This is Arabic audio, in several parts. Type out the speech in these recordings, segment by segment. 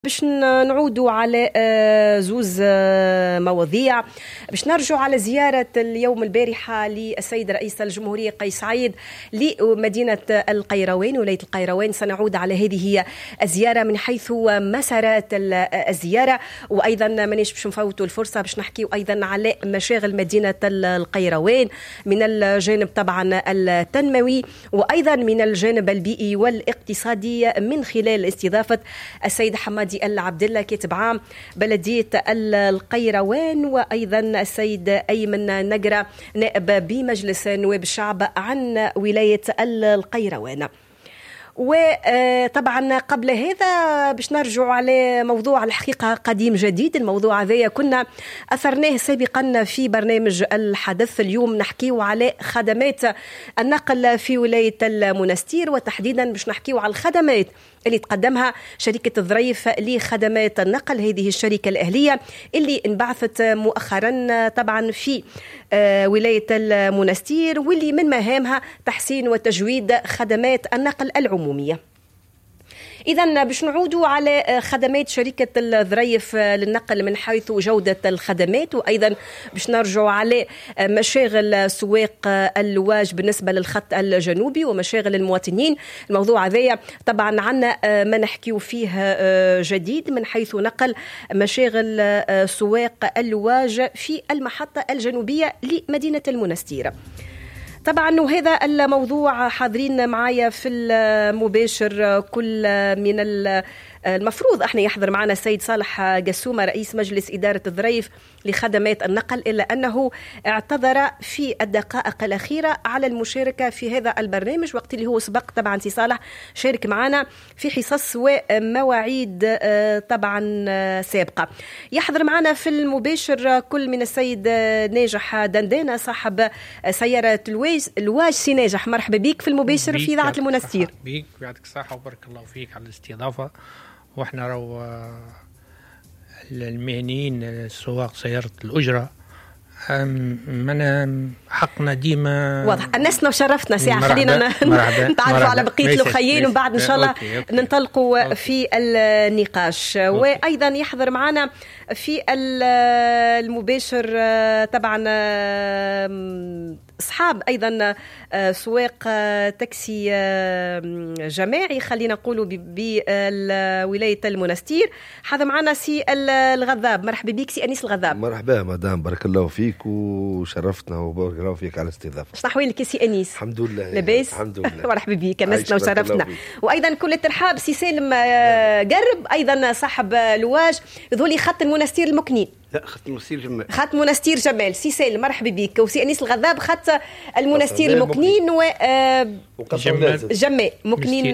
باش نعودوا على زوز مواضيع. باش نرجعوا على زيارة اليوم البارحة للسيد رئيس الجمهورية قيس سعيد لمدينة القيروان ولاية القيروان. سنعود على هذه الزيارة من حيث مسارات الزيارة، وأيضا مانيش باش نفوتوا الفرصة باش نحكيوا أيضا على مشاغل مدينة القيروان من الجانب طبعا التنموي وأيضا من الجانب البيئي والاقتصادي من خلال استضافة السيد حمادي العبد الله كاتب عام بلدية القيروان، وأيضا السيد أيمن نقرة نائب بمجلس نواب الشعب عن ولاية القيروان. وطبعا قبل هذا باش نرجع على موضوع الحقيقة قديم جديد. الموضوع هذا كنا أثرناه سابقا في برنامج الحدث. اليوم نحكيه على خدمات النقل في ولاية المنستير، وتحديدا باش نحكيه على الخدمات اللي تقدمها شركة الظريف لخدمات النقل، هذه الشركة الأهلية اللي انبعثت مؤخرا طبعا في ولاية المنستير، واللي من مهامها تحسين وتجويد خدمات النقل العمومية. إذن باش نعودوا على خدمات شركة الظريف للنقل من حيث جودة الخدمات، وأيضا باش نرجعوا على مشاغل سواق اللواج بالنسبة للخط الجنوبي ومشاغل المواطنين. الموضوع هذا طبعا عنا ما نحكيو فيه جديد من حيث نقل مشاغل سواق اللواج في المحطة الجنوبية لمدينة المنستير. طبعا وهذا الموضوع حاضرين معايا في المباشر كل من المفروض احنا يحضر معنا السيد صالح قسومة رئيس مجلس إدارة الظريف لخدمات النقل، إلا أنه اعتذر في الدقائق الأخيرة على المشاركة في هذا البرنامج، وقت اللي هو سبق طبعا سي صالح شارك معنا في حصص ومواعيد طبعا سابقة. يحضر معنا في المباشر كل من السيد ناجح دندانة صاحب سيارة الواج. سي ناجح مرحبا بك في المباشر في إذاعة المنستير. بيك ويعطيك الصحة وبارك الله فيك على الاستضافة. واحنا رو المهنيين السواق سيارة الأجرة من حقنا ديما واضح أنسنا وشرفتنا ساعة. خلينا نتعرفوا على بقية الأخيين ومن بعد إن شاء الله ننطلقوا في النقاش. وأيضا يحضر معنا في المباشر طبعا أصحاب أيضا سواق تاكسي جماعي خلينا نقولوا بولاية المنستير. حاضر معنا سي الغذاب. مرحبا بك سي أنيس الغذاب. مرحبا مدام، بارك الله فيك وشرفتنا وبارك الله فيك على الاستضافة. شنو أحوالك يا سي أنيس؟ الحمد لله لاباس. الحمد لله. مرحبا بك أنسنا وشرفتنا. وأيضا كل الترحاب سي سالم قرب أيضا صاحب لواج يظهر خط المنستير المكنين. لا خط المنستير جمال. خط منستير جمال. سي سالم مرحبا بك. وسي أنيس الغذاب خط المنستير المكنين جمال مكنين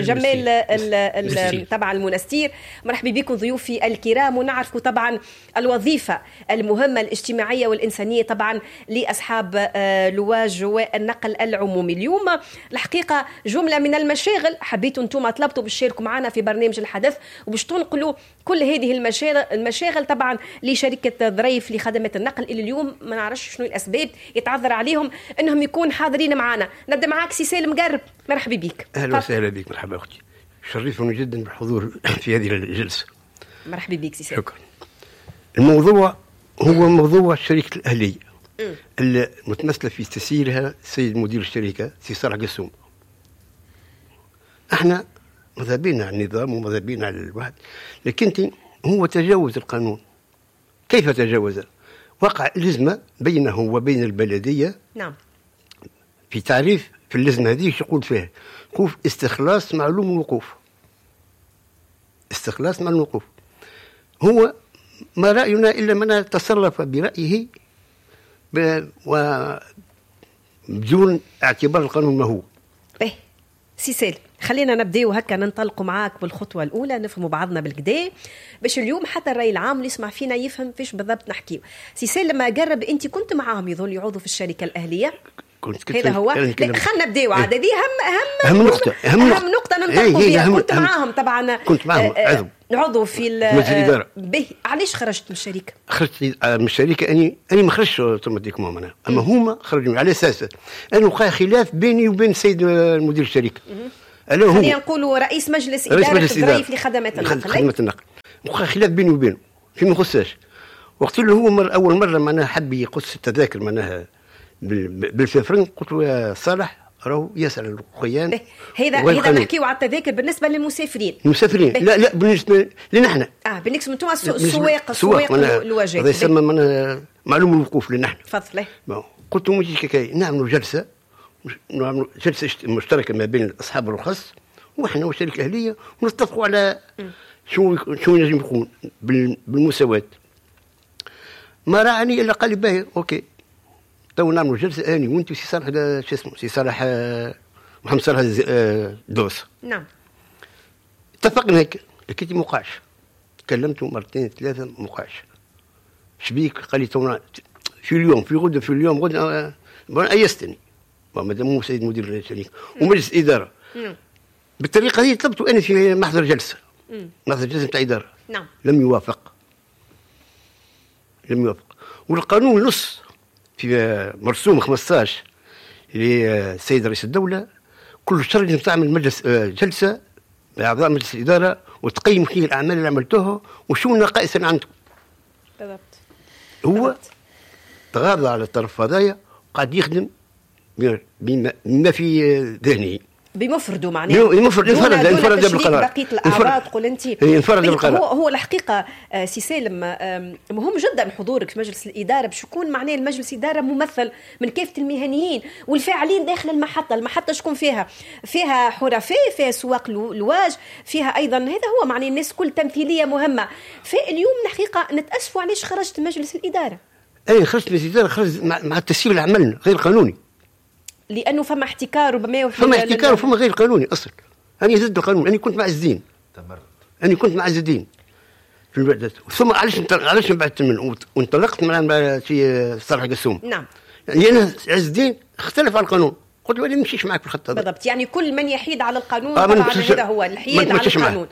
جمال طبعا المنستير. مرحبا بكم ضيوفي الكرام. ونعرفوا طبعا الوظيفة المهمة الاجتماعية والإنسانية طبعا لأصحاب لواج والنقل العمومي. اليوم الحقيقة جملة من المشاغل حبيتوا أنتم طلبتوا بالشاركوا معنا في برنامج الحدث وباش تنقلوا كل هذه المشاغل طبعا لشركة ظريف لخدمات النقل اللي اليوم ما نعرفش شنو الأسباب يتعذر عليهم أنهم يكون حاضرين معنا. نبدأ معاك سي سالم قرب. مرحبا بك. أهلا وسهلا بك. مرحبا أختي، شرفني جدا بالحضور في هذه الجلسة. مرحبا بك سي سالم. شكرا. الموضوع هو موضوع الشركة الأهلية المتمثلة في تسييرها السيد مدير الشركة سي صالح قسوم. احنا مذهبين على النظام ومذهبين على الواحد، لكن هو تجاوز القانون. كيف تجاوز؟ وقع لزمة بينه وبين البلدية. نعم. في تعريف في اللزمة هذه يقول فيها وقوف استخلاص معلوم الوقوف. استخلاص معلوم الوقوف هو ما رأينا إلا من تصرف برأيه وبدون اعتبار القانون ما هو. سي سالم خلينا نبداو هكا ننطلقوا معاك بالخطوة الأولى نفهموا بعضنا بالكدا باش اليوم حتى الرأي العام اللي يسمع فينا يفهم فيش بالضبط نحكيو. سي سالم ما قرب أنت كنت معاهم يظل يعوضوا في الشركة الأهلية؟ هذا هو. خلنا نبداو عاد هذه أهم نقطة ننطلقوا فيها. كنت معاهم طبعا. كنت معاهم عضو في مجلس الإدارة. علاش خرجت من الشركة؟ خرجت من الشركة أنا ما خرجتش اوتوماتيكمون أنا، أما هما خرجوا على أساس أنه وقع خلاف بيني وبين السيد مدير الشركة. خلينا نقولوا رئيس مجلس إدارة الظريف لخدمات النقل. وقع خلاف بيني وبينه فيما يخصهاش. وقت اللي هو اول مره معناها حب يقص التذاكر معناها بالفرنك، قلت له يا صالح راهو يسال القيان. هذا نحكيو على التذاكر بالنسبه للمسافرين. المسافرين لا بالنسبه لنا احنا. بالنسبه انتم السواق الواجهات. هذا يسمى معلوم الوقوف لنا احنا. تفضل. قلت لهم نعملوا جلسه مشتركه ما بين اصحاب الرخص واحنا والشركه الاهليه، ونتفقوا على شو يجب يكون بالمساواه. ما راني الا قال لي باهي اوكي تو نعملوا جلسه اني وانت سي صالح شو اسمه سي صالح محمد صالح دوس. نعم اتفقنا هيك، لكن ما وقعش. كلمته مرتين ثلاثه ما وقعش. شبيك؟ قال لي تو في اليوم في اليوم ايستني مادام هو سيد مدير الشركه ومجلس اداره. بالطريقه هذه طلبت انا في محضر جلسه نتاع اداره. نعم. لم يوافق. والقانون نص في مرسوم 15 للسيد رئيس الدوله كل شهر لازم تعمل مجلس جلسه مع اعضاء مجلس الاداره وتقيم فيه الاعمال اللي عملتوها وشو النقائص اللي عندكم. بالضبط. هو تغاضى على الطرف هذايا وقاعد يخدم بما في ذهنه بمفرده معناه انفرد بالقرار. بقيه الاعضاء تقول انت انفرد بالقرار. هو الحقيقه سي سالم مهم جدا حضورك في مجلس الاداره باش يكون معناه المجلس الاداره ممثل من كافه المهنيين والفاعلين داخل المحطه شكون فيها حرفاء، فيها سواق لواج، فيها ايضا هذا هو معناه الناس كل تمثيليه مهمه. فاليوم الحقيقه نتاسفوا علاش خرجت مجلس الاداره. خرجت مجلس الاداره مع التسيير العمل غير قانوني، لانه فما احتكار ربما وفما غير قانوني اصلا. انا ضد القانون، انا كنت مع الزين في البلد. ثم علاش بعدت منه وانطلقت مع في صالح قسوم. نعم. لان عز الدين اختلف على القانون، قلت له انا نمشيش معك في الخط هذا. بالضبط، يعني كل من يحيد على القانون طبعا هذا هو الحياد على القانون.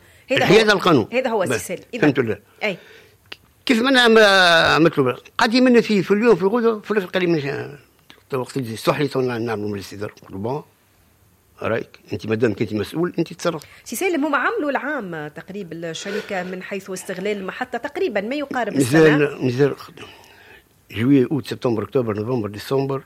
هذا هو سيسال. فهمت ولا؟ اي كيف ما انا عملت له قاعد يمنى في اليوم في الغدوه في الاخر قال لي وقت اللي استحلي نعملوا مجلس اداره. قلت له بون رايك انت مادام كنت مسؤول انت تصرف. سي سالم هم عملوا العام تقريبا الشركه من حيث استغلال المحطه تقريبا ما يقارب السنه. مازال جويي اوت سبتمبر اكتوبر نوفمبر ديسمبر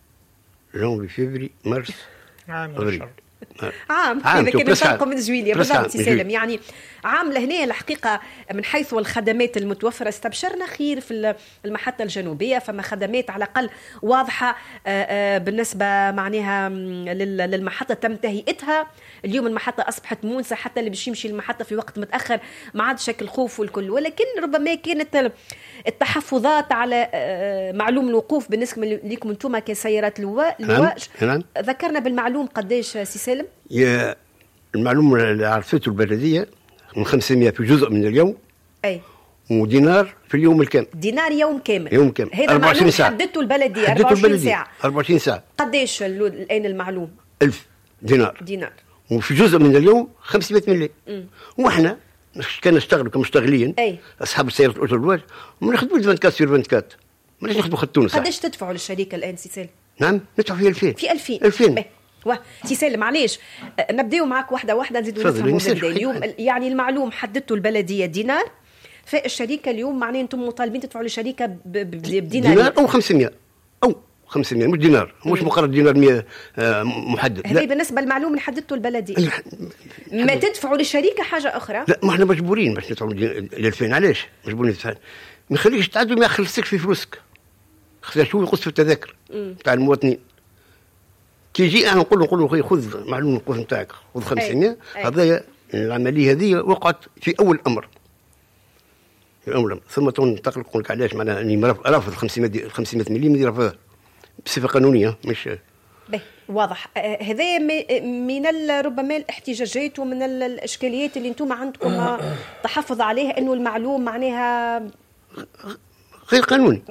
جانفي فيفري مارس ابريل. عام إذا كان نطلقوا من جويلية. بالضبط سي سالم، يعني عام لهنا الحقيقة من حيث الخدمات المتوفرة استبشرنا خير في المحطة الجنوبية. فما خدمات على الأقل واضحة بالنسبة معناها للمحطة تم تهيئتها. اليوم المحطة أصبحت مونسة، حتى اللي باش يمشي المحطة في وقت متأخر ما عاد شكل خوف والكل، ولكن ربما كانت التحفظات على معلوم الوقوف بالنسبة لكم أنتم كسيارات لواج. ذكرنا بالمعلوم قديش سي سالم؟ يا المعلوم اللي عرفته البلدية من 500 في جزء من اليوم. أي. ودينار في اليوم الكامل. دينار يوم كامل. هذا معلوم حددته البلدية 24 ساعة. 24 ساعة. قديش الآن المعلوم؟ 1000 دينار. وفي جزء من اليوم 500 مليون. واحنا كان نشتغلوا كمشتغلين اصحاب السيارات الاوتو الواج وما نخدموا 24 سور 24. ماناش نخدموا خد تونس. قداش تدفعوا للشركه الان سي سالم؟ نعم ندفعوا في 2000. في 2000 سي سالم معليش نبداو معك واحده نزيدوا نفهموا اليوم. يعني المعلوم حددته البلديه دينار، فالشركه اليوم معناه انتم مطالبين تدفعوا للشركه بدينار او 500 مش دينار، مش مقرر دينار 100 محدد. هذه بالنسبه للمعلوم اللي حددته البلديه. ما تدفعوا للشركه حاجه اخرى. لا ما احنا مجبورين باش ندفعوا ل 2000. علاش مجبورين ندفعوا؟ ما يخليكش تعدوا ما يخلصكش في فلوسك. شو يقص في التذاكر تاع المواطنين. كي يجي انا نقول له خذ معلوم الوقوف نتاعك خذ 500. هذا العمليه هذه وقعت في اول الامر. ثم تنتقل نقول لك علاش معناها اني رافض 500 مليم رافضها بصفه قانونيه مش واضح. هذا من ربما الاحتجاجات ومن الاشكاليات اللي انتم عندكم تحفظ عليها انه المعلوم معناها غير قانوني.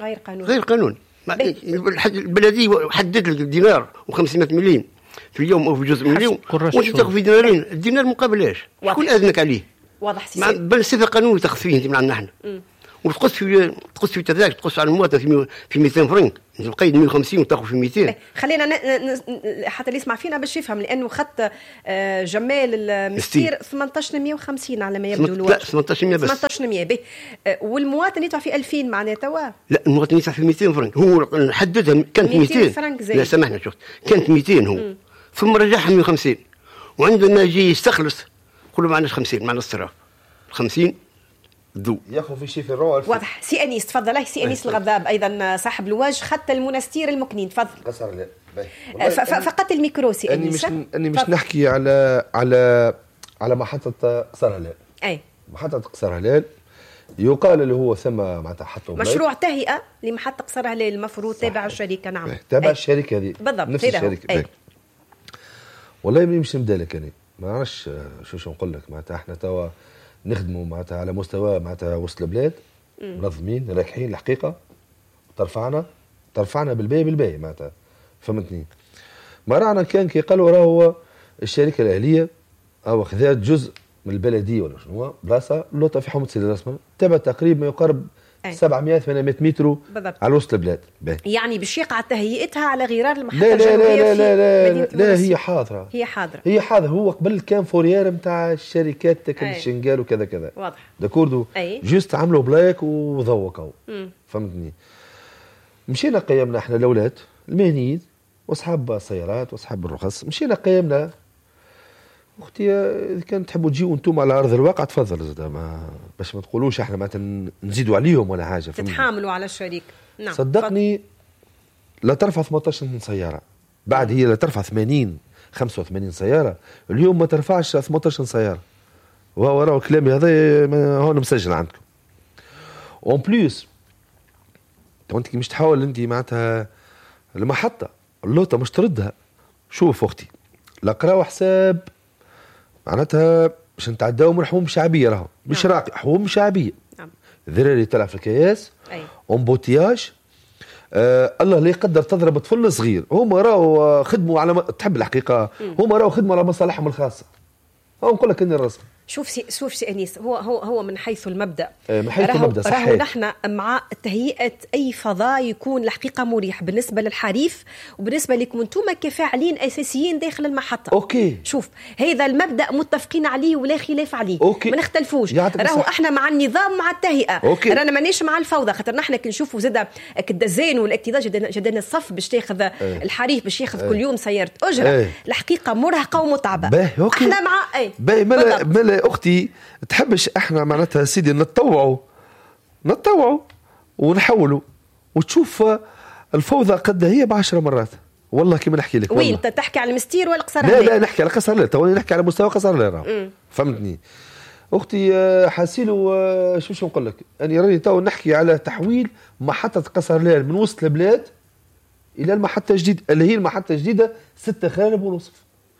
البلديه حدد لك الدينار و500 مليم في اليوم او في جزء من اليوم وانت تاخذ في دينارين. الدينار مقابل ايش؟ شكون اذنك عليه؟ واضح سي بل صفه قانونيه تاخذ فيه انت من عندنا احنا. وتقص في تذاكر، تقص على المواطن في 200 فرنك، انت تقيد 150 وتاخذ في 200. خلينا حتى اللي يسمع فينا باش يفهم، لانه خط جمال المستير 1850 على ما يبدو الوقت. لا 1800 بس. 1800 به. والمواطن يدفع في 2000 معناها توا. لا المواطن يدفع في 200 فرنك، هو حددها كانت 200 فرنك زي. لا سامحنا شفت كانت 200 هو ثم رجعها 150، وعندما يجي يستخلص كل ما عندناش 50 معنا الصراف 50 ذو ياخذ في شي في الروح. واضح. سي انيس تفضل. سي انيس الغذاب ايضا صاحب الواج خط المنستير المكنين، تفضل. قصر لا فقط الميكرو. سي انيس اني مش نحكي على محطه قصر هلال. اي محطه قصر هلال يقال اللي هو ثم معناتها حطوا مشروع تهيئه لمحطه قصر هلال، المفروض تابع الشركه. نعم تابع الشركه هذه بالضبط، نفس الشركه. والله مش مدالك يعني ما نعرفش شو نقول لك. معناتها احنا توا نخدموا معناتها على مستوى معناتها وسط البلاد، منظمين راكحين الحقيقه، ترفعنا بالباهي معناتها، فهمتني. ما رانا كان كي قالوا راهو الشركه الاهليه او خذات جزء من البلديه ولا شنو بلاصه لوطه في حومه سيدي الرسمه تبع تقريبا ما يقارب 700 800 متر بالضبط على وسط البلاد. يعني باش يقع تهيئتها على غرار المحطه لا الجنوبيه. لا هي حاضره. هو قبل كان فوريير نتاع الشركات تاك الشنغال وكذا كذا. واضح داكوردو. جوست عملوا بلاك وذوقوا، فهمتني. مشينا قيمنا احنا الاولاد المهنيين واصحاب السيارات واصحاب الرخص، مشينا قيمنا. اختي اذا كان تحبوا تجيوا انتم على ارض الواقع تفضل زاد، ما باش ما تقولوش احنا مثلا نزيدوا عليهم ولا حاجه، تتحاملوا على الشريك. نعم صدقني لا ترفع 18 سياره، بعد هي لا ترفع 80 85 سياره، اليوم ما ترفعش 18 سياره. وهو راه كلامي هذا هون مسجل عندكم. اون بليس انت مش تحاول انت معناتها المحطه اللوطه مش تردها. شوف اختي الاقراو حساب معناتها باش نتعداو من حوم شعبيه، راهو مش راقي حوم شعبيه. نعم ذراري طلع في الكياس امبوتياج. الله لا يقدر تضرب طفل صغير، هما راهو خدموا على تحب الحقيقه، هما راهو خدموا على مصالحهم الخاصه. هو نقول لك اني الرسم. شوف سي انيس، هو من حيث المبدا، من حيث المبدا صحيح. راهو نحن مع تهيئه اي فضاء يكون الحقيقه مريح بالنسبه للحريف وبالنسبه لكم انتم كفاعلين اساسيين داخل المحطه. اوكي شوف هذا المبدا متفقين عليه ولا خلاف عليه. أوكي. ما نختلفوش. راهو احنا مع النظام مع التهيئه، رانا مانيش مع الفوضى. خاطر نحن كي نشوفوا زاد الدزين والاكتظاظ جدنا الصف باش تاخذ الحريف باش ياخذ كل يوم سياره اجره. الحقيقه مرهقه ومتعبه. احنا مع ملا اختي تحبش احنا معناتها سيدي نتطوعوا ونحولوا وتشوف الفوضى قد هي ب10 مرات. والله كما نحكي لك. وين انت تحكي على المستير ولا قصر هلال؟ لا نحكي على قصر هلال، توني نحكي على مستوى قصر هلال. فهمتني اختي حاسيلو. شو نقول لك، اني راني تو نحكي على تحويل محطه قصر هلال من وسط البلاد الى المحطه الجديده اللي هي المحطه الجديده 6 خانب ونصف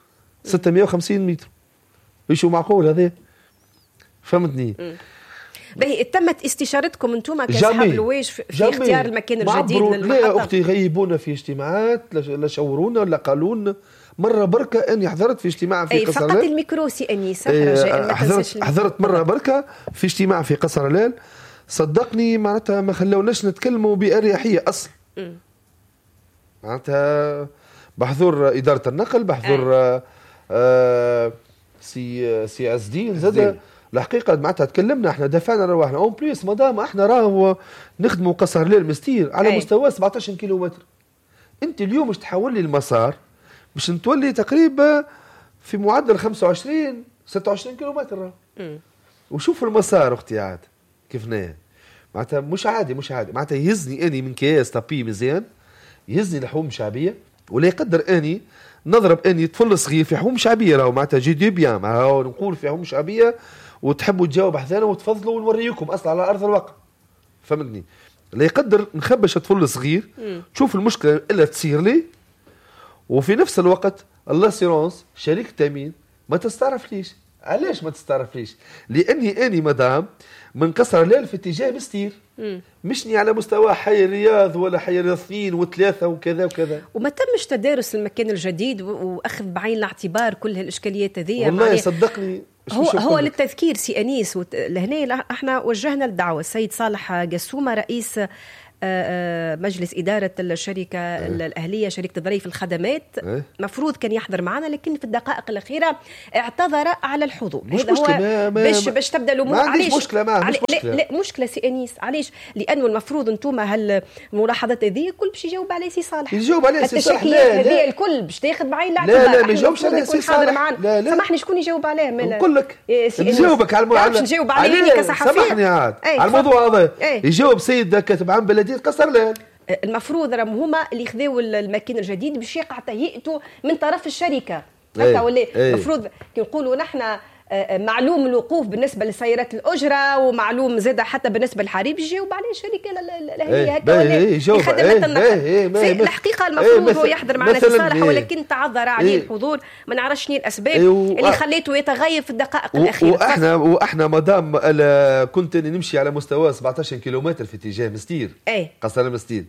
650 متر. ايش معقول هذا؟ فهمتني. باهي تمت استشارتكم انتم كاصحاب الواج في اختيار المكان الجديد للمحطه؟ لا اختي غيبونا في اجتماعات، لا شورونا ولا قالوا لنا مره بركه. اني حضرت في اجتماع في قصر هلال. فقط الميكرو سي انيس رجاء. حضرت مره بركه في اجتماع في قصر هلال. صدقني معناتها ما خلوناش نتكلموا باريحيه اصلا. معناتها بحضور اداره النقل، بحضور سي اس دي زاد. الحقيقه معناتها تكلمنا احنا، دفعنا رواحنا. اون بليس مادام احنا راهو نخدموا قصر هلال مستير على مستوى 17 كيلومتر. انت اليوم باش تحول لي المسار باش نتولي تقريبا في معدل 25 26 كيلومتر. وشوف المسار اختي عاد كيفنا معناتها مش عادي معناتها يهزني اني من كياس طبي مزيان، يهزني لحوم شعبيه، ولا يقدر اني نضرب اني طفل صغير في حوم شعبيه. راهو معناتها جي دي بيان نقول في حوم شعبيه وتحبوا تجاوب حذانا وتفضلوا ونوريكم اصلا على ارض الواقع. فهمتني. لا يقدر نخبش طفل صغير تشوف المشكله الا تصير لي، وفي نفس الوقت الاسيرونس شريك التامين ما تستعرفليش. علاش ما تستعرفليش؟ لاني مدام من قصر هلال في اتجاه مستير، مشني على مستوى حي الرياض ولا حي الرياض 2 و3 وكذا وكذا. وما تمش تدارس المكان الجديد واخذ بعين الاعتبار كل هالاشكاليات هذه؟ والله صدقني هو للتذكير سي أنيس لهنا احنا وجهنا الدعوة السيد صالح قسومة رئيس مجلس إدارة الشركة الأهلية شركة الظريف الخدمات مفروض كان يحضر معنا، لكن في الدقائق الأخيرة اعتذر على الحضور. هذا هو باش تبدأ الأمور. ما عنديش مشكلة معه. لا مشكلة سي أنيس، علاش؟ لأنه المفروض أنتم هالملاحظات هذه الكل باش يجاوب عليه سي صالح. يجاوب عليه سي صالح. هذه الكل باش تاخذ بعين الاعتبار. لا ما يجاوبش عليه سي صالح. سامحني شكون يجاوب عليه؟ نقول لك نجاوبك على نجاوب عليه كصحفي. سامحني عاد على الموضوع هذا. يجاوب سيد كاتب عام بلدية قصرلال. المفروض راهم هما اللي خذاو المكان الجديد باش يقع تهيئته من طرف الشركه هكا ولا المفروض كي نقولوا نحن معلوم الوقوف بالنسبه لسيارات الاجره ومعلوم زاده حتى بالنسبه للحريب يجاوب عليه الشركه الاهليه هكا ولا يخدم الحقيقه المفروض هو يحضر معنا في صالح ولكن تعذر عليه الحضور. ما نعرفش شنو الاسباب اللي خليته يتغيب في الدقائق الاخيره. واحنا مادام كنت نمشي على مستوى 17 كيلومتر في اتجاه مستير قصر المستير،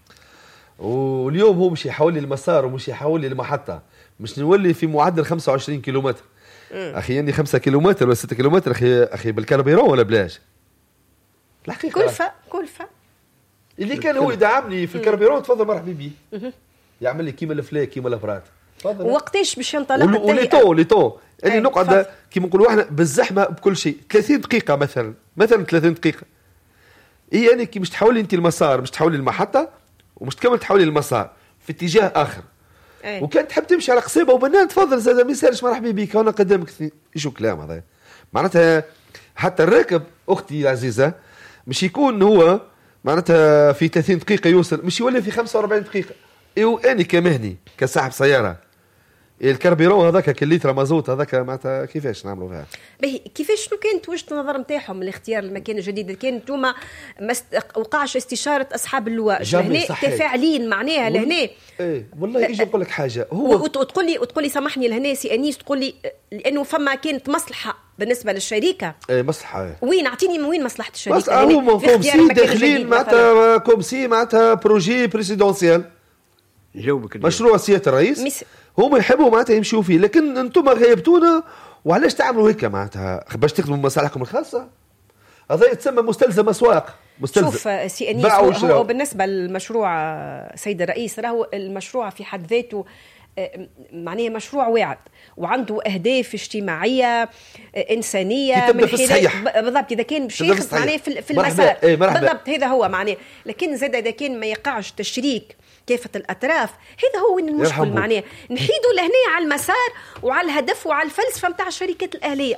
واليوم هو مش يحول لي المسار ومش يحول لي المحطه، مش نولي في معدل 25 كيلومتر. اخي يعني 5 كيلومتر ولا 6 كيلومتر اخي بالكاربيرون ولا بلاش؟ الحقيقه كلفه اللي كان هو يدعمني في الكاربيرون تفضل مرحبا بيه، يعمل لي كيما الفلاك كيما الافراد. تفضل. وقتاش باش ينطلق لي اللي نقعد كيما نقولوا احنا بالزحمه بكل شيء 30 دقيقه مثلا 30 دقيقه. يعني كي مش تحولي انت المسار، مش تحولي المحطه ومش تكمل تحولي المسار في اتجاه اخر. وكان تحب تمشي على قصيبه وبنان تفضل زاد ما يسالش مرحبا بك هنا قدامك. شو كلام هذا؟ معناتها حتى الراكب اختي العزيزه مش يكون هو معناتها في 30 دقيقه يوصل، مش يولي في 45 دقيقه. انا كمهني كصاحب سياره الكربيرون هذاك كليتر مازوت هذاك معناتها كيفاش نعملوا فيها؟ باهي كيفاش شنو كانت وجهه النظر نتاعهم لاختيار المكان الجديد؟ كان انتوما وقعش استشاره اصحاب اللواء لهنا تفاعلين معناها لهنا؟ ايه والله يجي نقول لك حاجه هو وتقول لي سامحني لهنا سي انيس، تقول لي لانه فما كانت مصلحه بالنسبه للشركه. ايه مصلحه. وين اعطيني من وين مصلحه الشركه؟ بس هما كومسي داخلين معناتها كومسي معناتها بروجي بريسيدونسيال نجاوبك مشروع سياده الرئيس هما يحبوا معناتها يمشوا فيه، لكن انتم غيبتونا. وعلاش تعملوا هيك معناتها باش تخدموا مصالحكم الخاصه؟ هذا يتسمى مستلزم اسواق. شوف سي انيس هو بالنسبه للمشروع سيد الرئيس راهو المشروع في حد ذاته معناه مشروع واعد وعنده اهداف اجتماعيه انسانيه من خلال بالضبط اذا كان باش ياخذ معناه في المسار بالضبط هذا هو معناه. لكن زاد اذا كان ما يقعش تشريك كافة الأطراف هذا هو وين المشكل معناه. نحيدوا لهنا على المسار وعلى الهدف وعلى الفلسفة متاع الشركات الأهلية.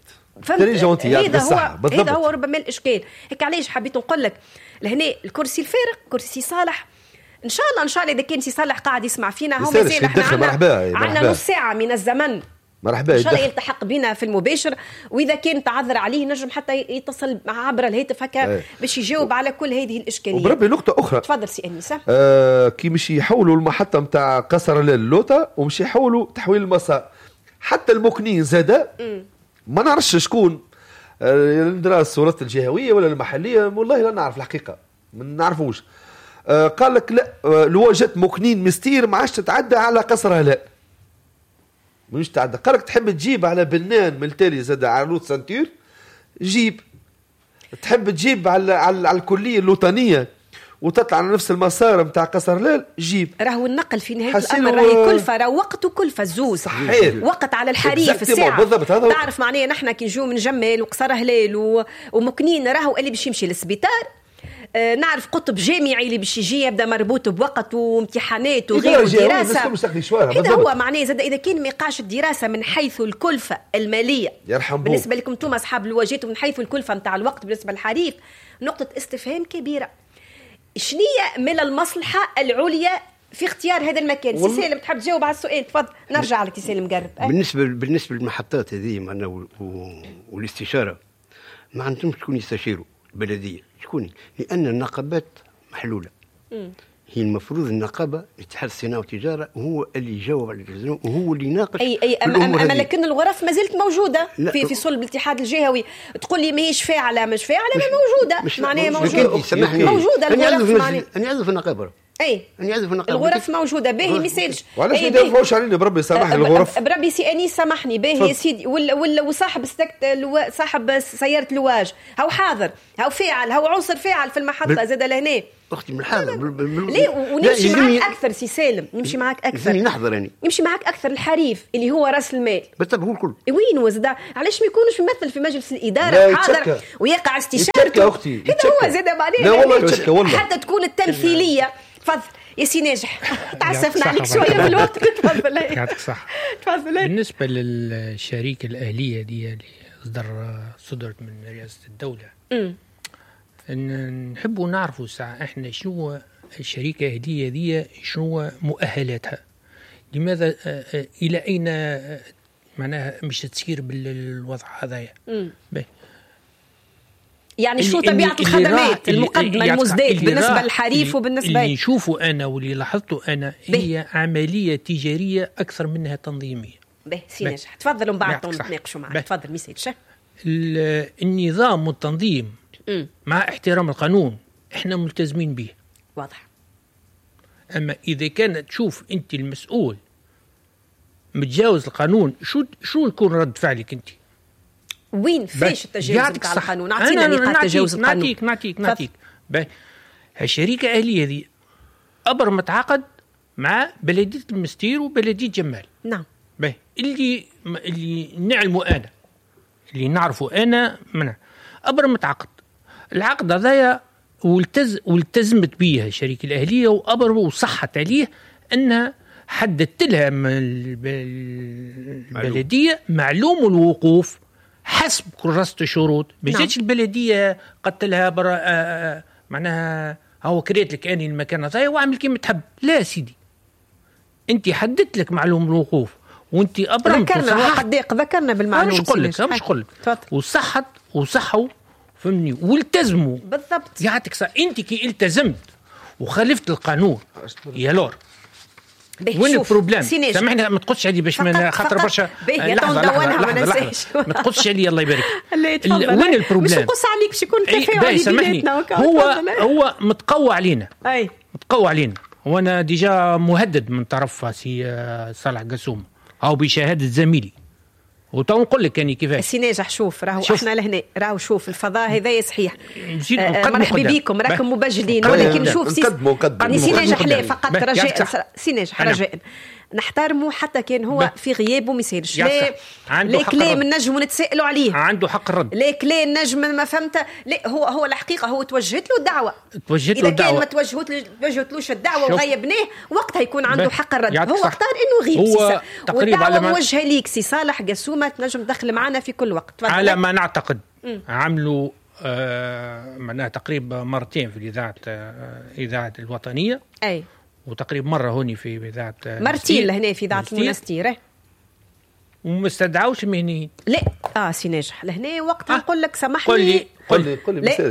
هذا هو ربما الإشكال. هيك علاش حبيت نقول لك لهنا الكرسي الفارغ كرسي صالح. إن شاء الله إذا كان سي صالح قاعد يسمع فينا هو مازال عندنا نص ساعة من الزمن مرحبا ان شاء الله يلتحق بنا في المباشر، واذا كان تعذر عليه نجم حتى يتصل عبر الهاتف هكا باش يجاوب على كل هذه الاشكاليات. وبربي نقطه اخرى تفضل سي انيس. كي مش يحولوا المحطه نتاع قصر اللوطه ومش يحولوا تحويل المسار حتى المكنين زاده ما نعرفش شكون ندرس صورة الجهويه ولا المحليه والله لا نعرف الحقيقه ما نعرفوش. قال لك لا لو جات مكنين مستير ما عادش تتعدى على قصر هلاء مش تعدى. قالك تحب تجيب على بنان من التالي زاد على روت سانتور جيب، تحب تجيب على الكليه اللوطانيه وتطلع على نفس المسار نتاع قصر ليل جيب. راهو النقل في نهايه الامر راهي كلفه، راه وقت وكلفه الزوز صحيح. وقت على الحريف الساعه تعرف معناها نحن كي نجيو من جمال وقصر هلال ومكنين راهو اللي باش يمشي للسبيطار نعرف قطب جامعي اللي باش يجي يبدا مربوط بوقت وامتحانات وغير دراسه. هذا هو معناه زاد اذا كان ما يقعش الدراسه من حيث الكلفه الماليه بالنسبه لكم انتم اصحاب الواجهات ومن حيث الكلفه نتاع الوقت بالنسبه للحريف نقطه استفهام كبيره. شنية من المصلحه العليا في اختيار هذا المكان؟ سي سالم تحب تجاوب على السؤال؟ تفضل نرجع لك سي سالم قرب. بالنسبه للمحطات هذه معنا والاستشاره ما عندهمش شكون يستشيروا البلديه شكون، لان النقابات محلوله. هي المفروض النقابه اتحاد الصناعه والتجاره هو اللي يجاوب على التلفزيون وهو اللي يناقش أما لكن الغرف ما زلت موجوده في صلب الاتحاد الجهوي. تقول لي ماهيش فاعله مش فاعله، ما موجوده معناها موجوده الغرف. انا عضو في النقابه اي يعزف النقابه الغرف موجوده باهي ما يسالش. وعلاش ما يدافعوش علينا بربي سامحني الغرف؟ بربي سي انيس سامحني باهي يا سيدي. وصاحب صاحب سياره لواج هاو حاضر، هاو فاعل، هاو عنصر فاعل في المحطه زاد لهنا. اختي من الحاضر ليه ونمشي معك اكثر سي سالم، نمشي معك اكثر، نحضر يعني نمشي معك اكثر. الحريف اللي هو راس المال بالطبع هو الكل وين وزد، علاش ما يكونش يمثل في مجلس الاداره حاضر ويقع استشارته؟ اختي هذا هو زاد بعدين. لا والله يتشكى والله حتى تكون التمثيليه. تفضل يا سي ناجح، تعسفنا عليك شويه بالوقت. تفضل. يعطيك صح. تفضل. بالنسبه للشركه الاهليه دي اللي صدرت من رئاسه الدوله، نحبوا نعرفوا ساعة احنا شنو الشركة الأهلية دي، شنو مؤهلاتها، لماذا إلى أين معناها مش تسير بالوضع هذايا. يعني شو طبيعة الخدمات المقدمة المزداد بالنسبة للحريف وبالنسبة اللي نشوفه أنا واللي لاحظته أنا هي عملية تجارية أكثر منها تنظيمية. سي ناجح تفضلوا من بعد نتناقشوا معك. تفضل ميسيتش. النظام والتنظيم مع احترام القانون احنا ملتزمين به واضح. اما اذا كانت تشوف انت المسؤول متجاوز القانون شو يكون رد فعلك انت؟ وين فيش التجاوز بتاع القانون؟ اعطينا نقاط تجاوز القانون. نعطيك الشركه الاهليه دي ابر متعاقد مع بلديه المستير وبلديه جمال. نعم. اللي نعلموا انا اللي نعرفوا انا منع ابر متعاقد. العقد هذايا والتزمت به الشركة الأهلية وأبر وصحت عليه أنها حددت لها البلدية معلوم الوقوف حسب كراسة الشروط. ما جاتش البلدية قلت لها معناها هو كريت لك أني المكان هذايا وعمل كيما تحب. لا سيدي، أنت حددت لك معلوم الوقوف وأنت أبرمت ذكرنا بالمعلوم. مش قل لك وصحوا فهمني والتزموا بالضبط. يعطيك صح. انت كي التزمت وخالفت القانون يا لور وين البروبليم؟ سامحني ما تقصش علي باش ما خاطر برشا لحظه ما تقصش علي الله يبارك. وين البروبليم؟ مش نقص عليك باش يكون تفاعل سامحني. هو متقوى علينا. متقوى علينا وانا ديجا مهدد من طرف سي صالح قاسوم او بشهاده زميلي. وتو نقول لك يعني كيفاش سي ناجح. شوف راهو احنا لهنا راهو شوف الفضاء هذا صحيح. مرحبا بكم راكم مبجلين ولكن شوف سي ناجح لا فقط رجاء سي ناجح رجاء نحترمه حتى كان هو في غيابه ما يسالش. لا كلام نجم نتسائلوا عليه عنده حق الرد. لا كلام نجم ما فهمت. لا هو الحقيقه هو توجهت له الدعوه. اذا كان ما توجهتلوش الدعوه وغيبناه وقتها يكون عنده حق الرد. هو اختار انه يغيب. هو تقريبا على ما موجهه ليك سي صالح قاسومه تنجم تدخل معنا في كل وقت. على ما نعتقد عملوا معناها تقريبا مرتين في الاذاعه الوطنيه. اي وتقريبا مرة هوني في إذاعة مرتين لهنا في إذاعة المنستير. وما استدعوش مهنيين. لا سي ناجح لهنا وقتها نقول لك سامحني. قل لي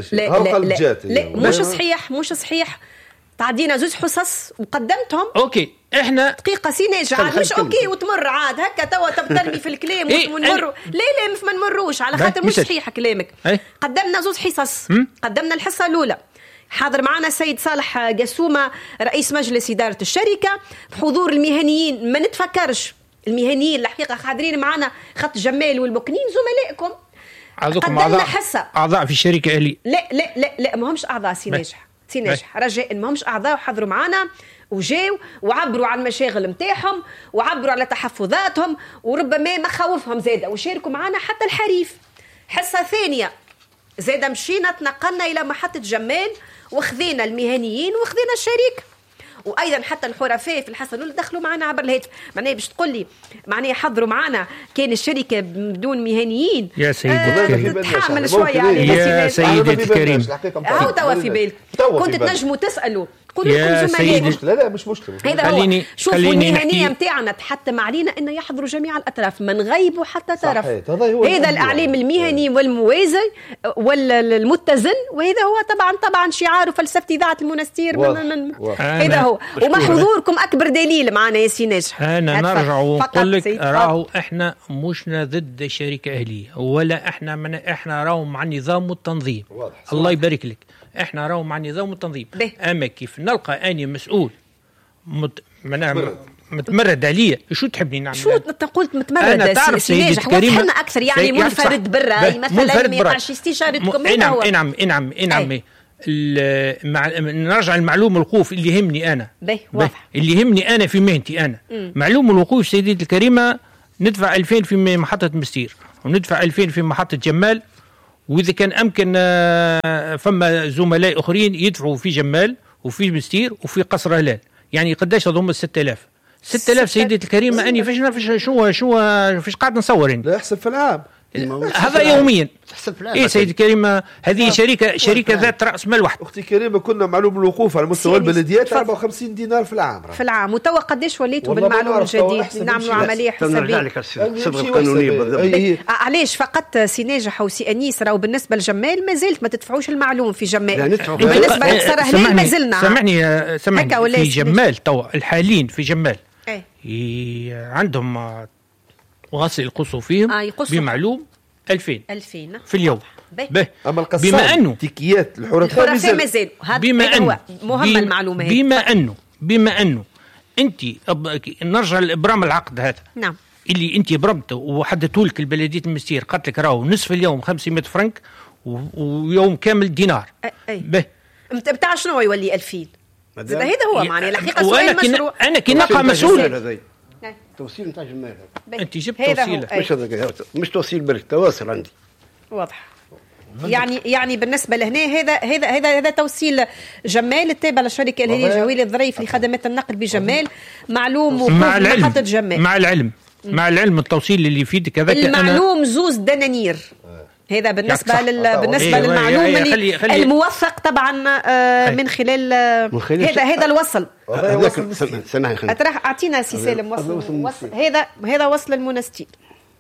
لا مش صحيح تعدينا زوج حصص وقدمتهم. اوكي احنا دقيقة سي ناجح مش اوكي وتمر عاد هكا توا تبترمي في الكلام ونمروا. لا ما نمروش على خاطر مش صحيح كلامك. قدمنا زوج حصص. قدمنا الحصة الأولى حاضر معنا السيد صالح قاسومة رئيس مجلس إدارة الشركة بحضور المهنيين. ما نتفكرش المهنيين الحقيقة حاضرين معنا خط جمال والمكنين زملائكم. قدمنا حصة أعضاء في الشركة أهلي. لا ما همش أعضاء سي ناجح رجاء ما همش أعضاء وحضروا معنا وجاو وعبروا عن المشاغل متاعهم وعبروا على تحفظاتهم وربما مخاوفهم زادة وشاركوا معنا حتى الحريف. حصة ثانية زادة مشينا تنقلنا إلى محطة جمال وخذينا المهنيين وخذينا الشريك وايضا حتى الحرفاء في الحصه الاولى دخلوا معنا عبر الهاتف. معناها باش تقول لي معناها حضروا معنا كان الشركه بدون مهنيين. يا سيدي الكريم تحمل شويه علينا يا سيدي الكريم. هاو توا في بالك كنت تنجموا تسالوا قولوا لكم زملاء. لا مش مشكله. هذا هو شوفوا المهنيه نتاعنا تحتم علينا ان يحضروا جميع الاطراف ما نغيبوا حتى طرف. هذا الاعلام المهني والموازي والمتزن وهذا هو طبعا شعار وفلسفه اذاعه المنستير. هذا هو وما حضوركم اكبر دليل معنا يا سي ناجح. انا نرجع ونقول لك راهو احنا مشنا ضد شركه اهليه ولا احنا راهو مع النظام والتنظيم. الله يبارك لك. احنا راهو مع نظام التنظيم. اما كيف نلقى اني مسؤول متمرد عليا، شو تحبني نعمل؟ شو قلت متمرد؟ انا تعرف سيدي الكريمه اكثر يعني منفرد برا مثلا ما يقعش استشارتكم. نعم نرجع المعلوم الوقوف اللي يهمني انا. اللي يهمني انا في مهنتي انا. معلوم الوقوف سيدتي الكريمه ندفع 2000 في محطه مستير وندفع 2000 في محطه جمال، واذا كان امكن فما زملاء اخرين يدفعوا في جمال وفي مستير وفي قصر هلال. يعني قداش هذوما 6000 سيدتي الكريمه. اني فيش قاعد نصور انت؟ لا يحسب في العام هذا يوميا. ايه سيدي الكريمه، هذه شركه ذات راس مال واحد. اختي كريمه كنا معلوم الوقوف على مستوى البلديات 54 دينار في العام. وتوا قداش وليتوا بالمعلوم الجديد نعملوا عمليه حسابيه؟ علاش فقط سي ناجح وسي انيس راهو بالنسبه لجمال ما زلت ما تدفعوش المعلوم في جمال، بالنسبه لقصر هلال ما زلنا. سامحني في جمال توا الحالين في جمال عندهم غسل يقصوا فيهم بمعلوم 2000 في اليوم. اما القصار تيكيات الحرفاء مازال. هذا مهم المعلومه هذه. بما انه انت نرجع لابرام العقد هذا. نعم. اللي انت برمته وحددته لك البلديه المستير، قالت لك راهو نصف اليوم 500 فرنك ويوم كامل دينار. بتاع شنو يولي 2000؟ هذا هو معناه الحقيقه سؤال مشروع. انا كي نلقى مسؤول توصيل نتاع جمال. انت جبت توصيل مش توصيل برك تواصل عندي واضح. يعني بالنسبه لهنا هذا توصيل جمال التابع للشركه الهلاليه جويل الظريف لخدمات النقل بجمال معلوم مع محطه جمال. مع العلم التوصيل اللي يفيدك هذاك المعلوم زوز دنانير. هذا بالنسبه للمعلوم اللي الموثق طبعا من خلال هذا الوصل. سامحني اعطينا سي سالم وصل هذا وصل المنستير.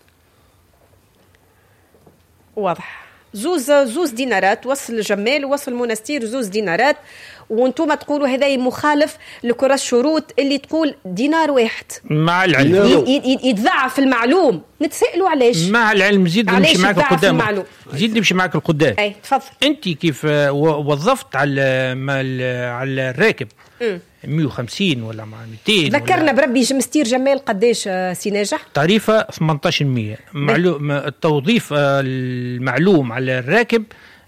واضح. زوز دينارات وصل الجمال ووصل المنستير زوز دينارات، وانتم تقولوا هذا مخالف لكرة الشروط اللي تقول دينار واحد. مع العلم يتضاعف المعلوم. نتسائلوا علاش. مع العلم زيد نمشي معك القدام. اي تفضل. انت كيف وظفت على الراكب 150 ولا 200؟ ذكرنا بربي مستير جمال قداش سي ناجح؟ تعريفه 18%. معلوم التوظيف المعلوم على الراكب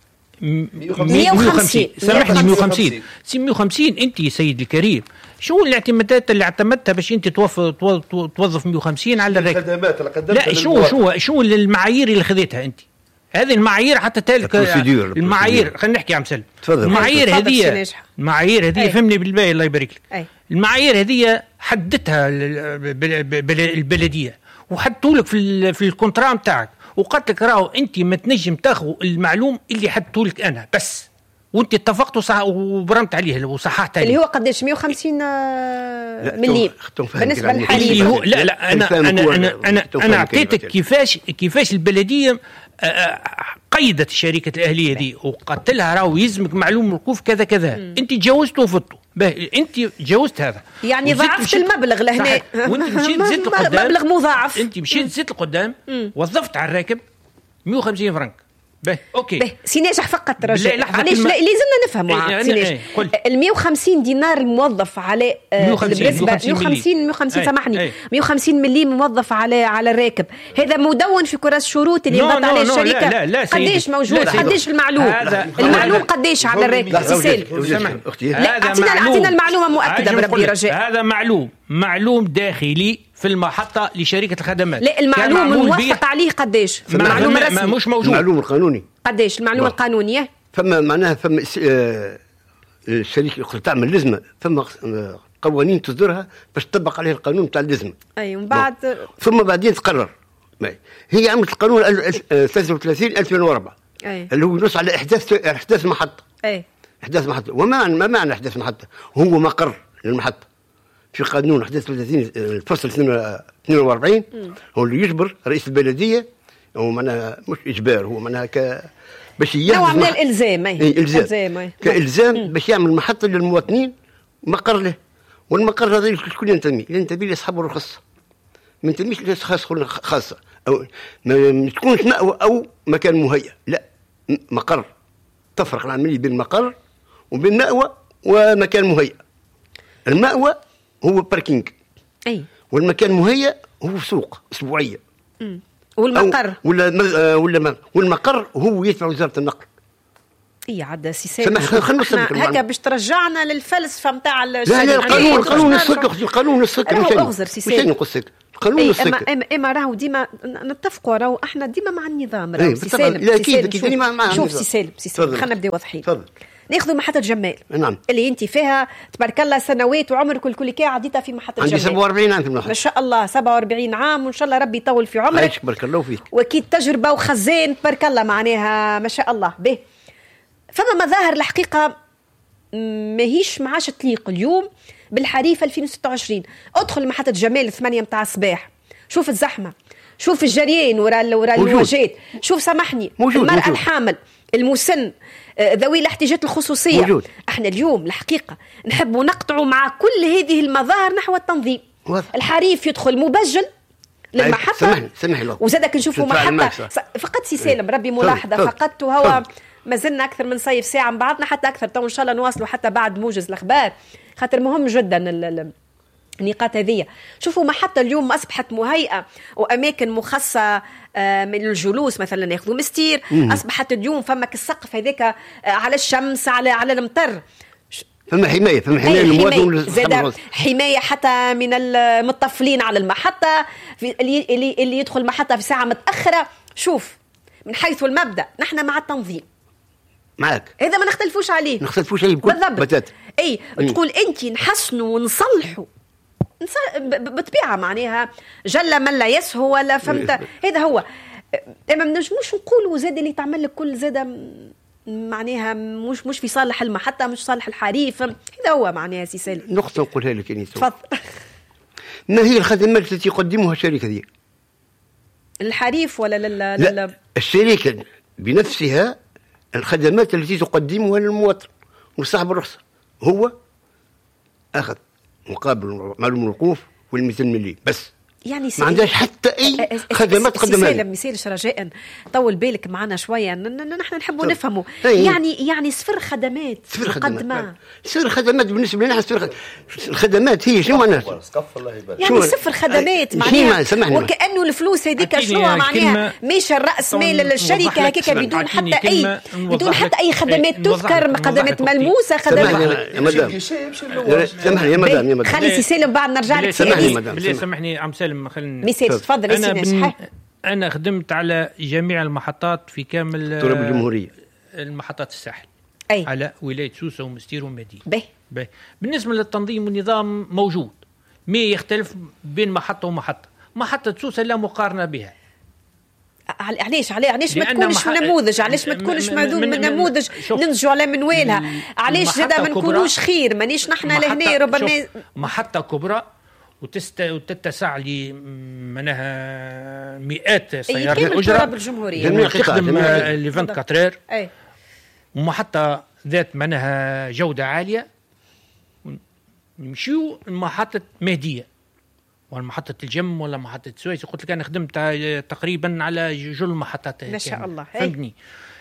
150. سامحني 150. 150. انت سيد الكريم شو الاعتمادات اللي اعتمدتها باش انت توظف 150 على الراكب؟ لا شو المعايير اللي خذيتها انت؟ هذه المعايير حتى تلك المعايير. خلينا نحكي عم سلم. المعايير هذه فهمني بالباقي الله يبارك لك. المعايير هذه حددتها البلديه وحدتوا لك في الكونترا نتاعك، وقالت لك راهو انت ما تنجم تاخذ المعلوم اللي حدته لك انا بس، وانت اتفقت وبرمت عليه وصححت عليه اللي هو قداش 150 مليم بالنسبه للحالي. لا انا اعطيتك كيفاش البلديه قيدت الشركه الاهليه دي وقالت لها راهو يلزمك معلوم الوقوف كذا كذا. انت تجاوزت وفضتوا انت تجاوزت هذا يعني ضاعفت المبلغ لهنا وانت مشيت زدت لقدام. مبلغ مضاعف. انت مشيت زدت لقدام وظفت على الراكب 150 فرنك. اوكي سي ناجح فقط رجاء علاش لازمنا نفهموا سي ناجح ال 150 دينار الموظف على بالنسبه 150 سامحني 150 مليم موظف على الراكب، هذا مدون في كرة الشروط اللي مضت عليه الشركه. قداش موجود؟ قداش المعلوم قداش على الراكب؟ سامحني اعطينا المعلومه مؤكده بربي رجاء. هذا معلوم داخلي في المحطة لشركة الخدمات. لا المعلوم الموثق عليه قداش؟ المعلوم الرسمي مش موجود. المعلوم القانوني قداش؟ المعلومة القانونية فما معناها فما الشركة تعمل لزمة، فما قوانين تصدرها باش تطبق عليها القانون تاع اللزمة. أي ومن بعد ثم بعدين تقرر. هي عملت القانون 33/2004 اللي هو ينص على إحداث محطة. إحداث محطة. ما معنى إحداث محطة؟ هو مقر للمحطة. في قانون 31 الفصل 42 هو اللي يجبر رئيس البلديه، هو معناها مش اجبار، هو معناها باش نوع من الالزام. الزام كالزام باش يعمل محطه للمواطنين مقر له، والمقر هذا شكون ينتمي لاصحاب الرخص، ما ينتميش لاشخاص خاصه او ما تكونش مأوى او مكان مهيأ، لا مقر تفرق العملية بين مقر وبين مأوى ومكان مهيأ. المأوى هو باركينج، اي، والمكان مهيأ هو سوق أسبوعية. والمقر والمقر هو يدفع وزارة النقل. اي عاد سي سالم هكا باش ترجعنا للفلسفه نتاع لا القانون السكر، القانون السكر مش اغزر سي سالم القانون السكر. اما راهو ديما نتفقوا، راهو احنا ديما مع النظام. راهو سي سالم اكيد شوف سي سالم خلينا نبداو واضحين. ناخذوا محطة جمال. نعم. اللي انت فيها تبارك الله سنوات وعمرك الكل كي عديتها في محطة جمال. عندي 47 عام في المحطة. ما شاء الله 47 عام، وان شاء الله ربي يطول في عمرك. عايشك بارك الله فيك. واكيد تجربة وخزان تبارك الله معناها ما شاء الله به. فما مظاهر الحقيقة ماهيش معاش تليق اليوم بالحريف 2026. ادخل محطة جمال 8 متاع الصباح، شوف الزحمة، شوف الجريان ورا الواجهات، شوف سامحني المرأة الحامل، المسن، ذوي الاحتياجات الخصوصية موجود. احنا اليوم الحقيقة نحب نقطعوا مع كل هذه المظاهر نحو التنظيم. الحريف يدخل مبجل للمحطة. سمح الله. وزادك نشوفوا محطة فقط سي سالم ربي ملاحظة فقط، وهو ما زلنا أكثر من صيف ساعة من بعضنا حتى أكثر، تو إن شاء الله نواصلوا حتى بعد موجز الأخبار، خاطر مهم جدا النقاط هذه. شوفوا محطة اليوم أصبحت مهيئة وأماكن مخصصة من الجلوس، مثلا ياخذوا مستير. أصبحت اليوم فمك السقف هذاك على الشمس على المطر، فما حماية للمواطن، حماية حتى من المطفلين على المحطة اللي يدخل المحطة في ساعة متأخرة. شوف من حيث المبدأ نحن مع التنظيم معك، هذا ما نختلفوش عليه بالضبط. اي تقول انت نحسنوا ونصلحوا بطبيعة معناها جل من لا يسهو ولا فهمت. هذا هو. اما ما نجموش نقولوا زاد اللي تعمل لك كل زاد معناها مش في صالح المحطة، مش صالح الحريف. هذا هو معناها سي سالم. نقطة نقولها لك يعني تفضل. ما هي الخدمات التي يقدمها الشركة دي؟ الحريف ولا لا الشركة بنفسها الخدمات التي تقدمها للمواطن وصاحب الرخصة هو أخذ مقابل معلوم الوقوف وال200 مليم بس، يعني ما عندهاش حتى أي خدمات تقدمها. سالم مثالش رجاء طول بالك معنا شوية، نحن نحبوا نفهموا يعني صفر خدمات مقدمة. صفر خدمات بالنسبة لنا، صفر الخدمات هي شو معناتها؟ يعني صفر خدمات معناها وكأنه الفلوس هذيك شنو معناها مش الرأس مال الشركة هكاك بدون حتى أي خدمات تذكر، خدمات ملموسة، خدمات. سامحني يا مدام خلي سي سالم بعد نرجع لك. سامحني عم سالم خلينا مثال تفضل. أنا خدمت على جميع المحطات في كامل تراب الجمهورية، المحطات الساحل أي. على ولاية سوسة ومستير ومدينة. به. بالنسبة للتنظيم والنظام موجود، ما يختلف بين محطة ومحطة. محطة سوسة لا مقارنة بها. علاش ما تكونش نموذج؟ علاش ما تكونش من نموذج ننجو على منوالها؟ علاش زاده ما نكونوش خير؟ مانيش نحن لهنا ربما محطة كبرى وتتسع لي منها مئات سيارات الأجرة تخدم لي 24 أي. ومحطة ذات منها جودة عالية. نمشيو محطة مهدية ولا محطة الجم ولا محطة السويس. قلت لك أنا خدمت تقريبا على جل المحطات ما شاء الله. فهمتني.